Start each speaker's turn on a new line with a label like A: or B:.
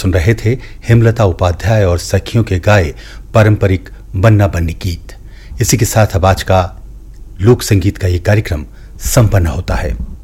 A: सुन रहे थे हेमलता उपाध्याय और सखियों के गाए पारंपरिक बन्ना बन्नी गीत। इसी के साथ अब आज का लोक संगीत का ये कार्यक्रम संपन्न होता है।